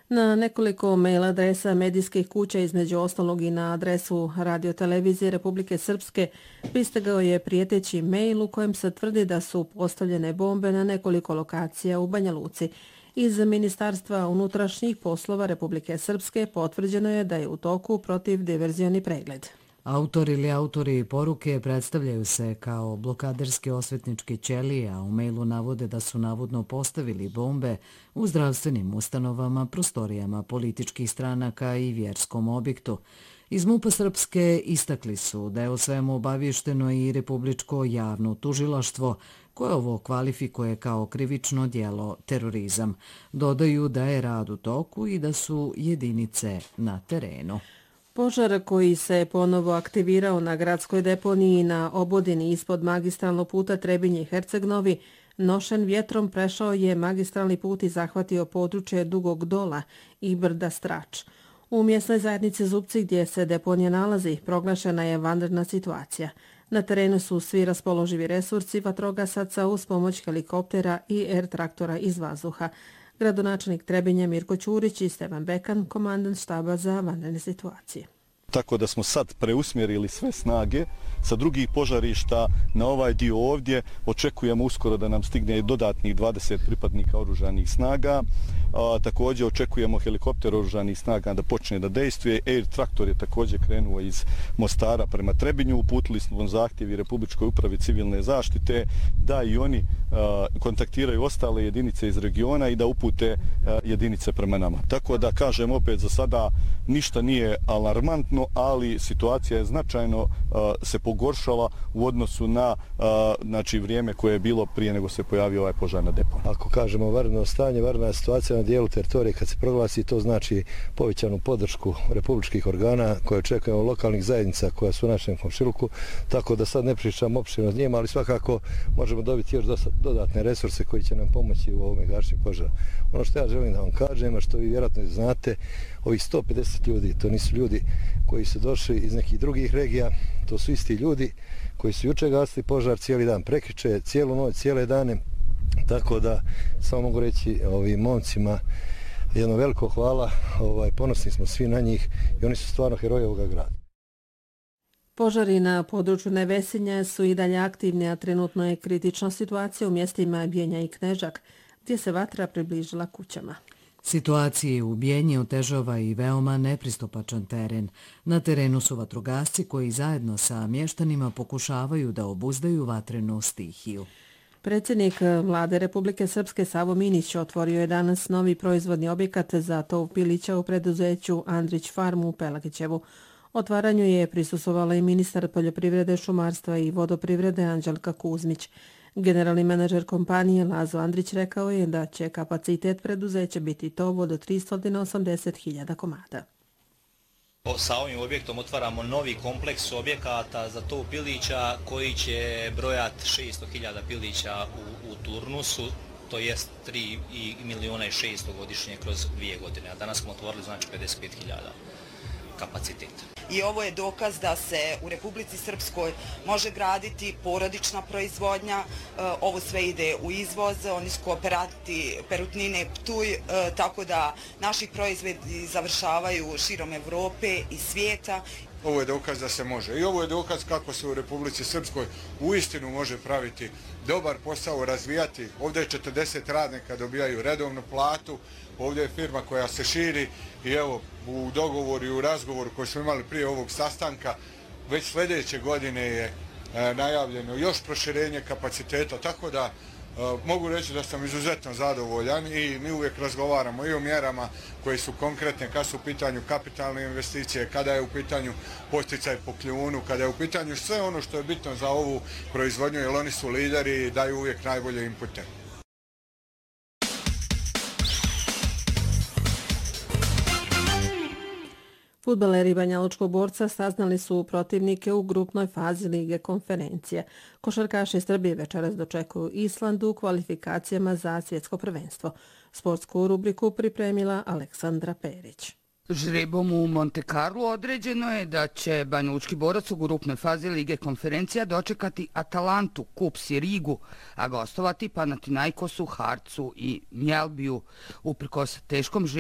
Na nekoliko mail adresa medijskih kuća, između ostalog i na adresu radiotelevizije Republike Srpske, pristigao je prijeteći mail u kojem se tvrdi da su postavljene bombe na nekoliko lokacija u Banja Luci. Iz Ministarstva unutrašnjih poslova Republike Srpske potvrđeno je da je u toku protivdiverzioni pregled. Autor ili autori poruke predstavljaju se kao blokaderske osvetničke ćelije, a u mailu navode da su navodno postavili bombe u zdravstvenim ustanovama, prostorijama političkih stranaka i vjerskom objektu. Iz MUP-a Srpske istakli su da je o svemu obavješteno i Republičko javno tužilaštvo, koje ovo kvalifikuje kao krivično djelo terorizam. Dodaju da je rad u toku i da su jedinice na terenu. Požar koji se ponovo aktivirao na gradskoj deponiji na Obodini ispod magistralnog puta Trebinje-Herceg-Novi, nošen vjetrom prešao je magistralni put i zahvatio područje Dugog Dola i brda Strač. U mjesnoj zajednici Zupci, gdje se deponija nalazi, proglašena je vanredna situacija. Na terenu su svi raspoloživi resursi vatrogasaca uz pomoć helikoptera i R-traktora iz vazduha. Gradonačelnik Trebinja Mirko Ćurić i Stevan Bekan, komandant štaba za vanredne situacije. Tako da smo sad preusmjerili sve snage sa drugih požarišta na ovaj dio ovdje. Očekujemo uskoro da nam stigne dodatnih 20 pripadnika oružanih snaga. Također očekujemo helikopter oružanih snaga da počne da dejstvuje. Air traktor je također krenuo iz Mostara prema Trebinju. Uputili smo zahtjevi Republičkoj upravi civilne zaštite da i oni kontaktiraju ostale jedinice iz regiona i da upute jedinice prema nama. Tako da kažem opet, za sada ništa nije alarmantno, ali situacija je značajno se pogoršala u odnosu na vrijeme koje je bilo prije nego se pojavio ovaj požar na deponiji. Ako kažemo vanredno stanje, vanredna situacija na dijelu teritorije kad se proglasi, to znači povećanu podršku republičkih organa koje očekujemo lokalnih zajednica koja su u našem komšiluku, tako da sad ne pričam opširno s njima, ali svakako možemo dobiti još dodatne resurse koji će nam pomoći u ovome gašenju požara. Ono što ja želim da vam kažem, a što vi vjerojatno znate, ovih 150 ljudi, to nisu ljudi koji su došli iz nekih drugih regija, to su isti ljudi koji su juče gasili požar cijeli dan, prekriče, cijelu noć, cijele dane, tako da samo mogu reći ovim momcima jedno veliko hvala, ponosni smo svi na njih i oni su stvarno heroji ovoga grada. Požari na području Nevesinja su i dalje aktivni, a trenutno je kritična situacija u mjestima Bijenja i Knežak, gdje se vatra približila kućama. Situacije u Bijenji otežava i veoma nepristupačan teren. Na terenu su vatrogasci koji zajedno sa mještanima pokušavaju da obuzdaju vatrenu stihiju. Predsjednik Vlade Republike Srpske Savo Minić otvorio je danas novi proizvodni objekat za tov pilića u preduzeću Andrić Farmu u Pelagićevu. Otvaranju je prisustvovala i ministar poljoprivrede, šumarstva i vodoprivrede Anđelka Kuzmić. Generalni menadžer kompanije Lazo Andrić rekao je da će kapacitet preduzeća biti tov od 380.000 komada. Sa ovim objektom otvaramo novi kompleks objekata za tov pilića koji će brojati 600.000 pilića u turnusu, to jest 3.600.000 godišnje kroz 2 godine, a danas smo otvorili znači 55.000 kapaciteta. I ovo je dokaz da se u Republici Srpskoj može graditi porodična proizvodnja, ovo sve ide u izvoz, oni su kooperanti Perutnine Ptuj, tako da naši proizvodi završavaju širom Evrope i svijeta. Ovo je dokaz da se može i ovo je dokaz kako se u Republici Srpskoj uistinu može praviti dobar posao, razvijati. Ovdje je 40 radnika, dobijaju redovnu platu, ovdje je firma koja se širi i evo u dogovoru i u razgovoru koji smo imali prije ovog sastanka, već sljedeće godine je najavljeno još proširenje kapaciteta, tako da mogu reći da sam izuzetno zadovoljan i mi uvijek razgovaramo i o mjerama koje su konkretne kad su u pitanju kapitalne investicije, kada je u pitanju posticaj po kljunu, kada je u pitanju sve ono što je bitno za ovu proizvodnju, jer oni su lideri i daju uvijek najbolje inpute. Fudbaleri Banjalučkog Borca saznali su protivnike u grupnoj fazi Lige konferencije. Košarkaši Srbije večeras dočekuju Island u kvalifikacijama za svjetsko prvenstvo. Sportsku rubriku pripremila Aleksandra Perić. Žrebom u Monte Carlo određeno je da će Banjalučki Borac u grupnoj fazi Lige konferencija dočekati Atalantu, Kups i Rigu, a gostovati Panathinaikosu, Harcu i Mjelbiju. Uprkos teškom